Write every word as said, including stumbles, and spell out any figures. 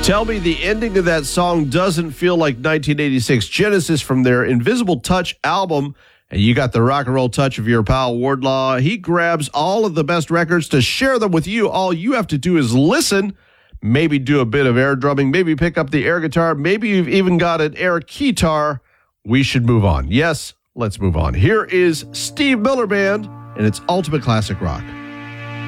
Tell me the ending of that song doesn't feel like nineteen eighty-six Genesis from their Invisible Touch album. And you got the rock and roll touch of your pal Wardlaw. He grabs all of the best records to share them with you. All you have to do is listen, maybe do a bit of air drumming, maybe pick up the air guitar, maybe you've even got an air keytar. We should move on. Yes, let's move on. Here is Steve Miller Band and its Ultimate Classic Rock.